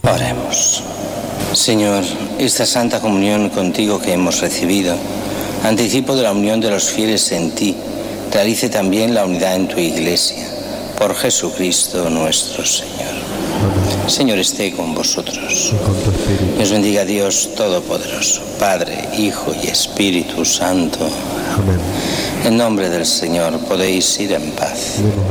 Oremos. Señor, esta santa comunión contigo que hemos recibido, anticipo de la unión de los fieles en ti, realice también la unidad en tu Iglesia, por Jesucristo nuestro Señor. Amén. Señor, esté con vosotros. Y os bendiga Dios Todopoderoso, Padre, Hijo y Espíritu Santo. Amén. En nombre del Señor podéis ir en paz. Amén.